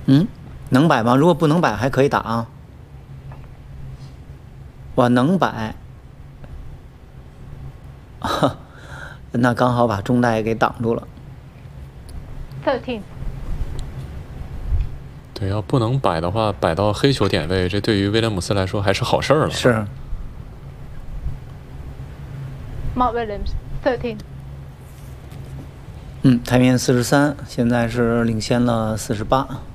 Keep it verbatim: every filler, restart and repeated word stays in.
嗯，能摆吗？如果不能摆，还可以打啊。我能摆，那刚好把中袋给挡住了。 thirteen。 对，要不能摆的话，摆到黑球点位，这对于威廉姆斯来说还是好事儿了。 是。 Mark Williams thirteen。 嗯，台面四十三，现在是领先了四十八。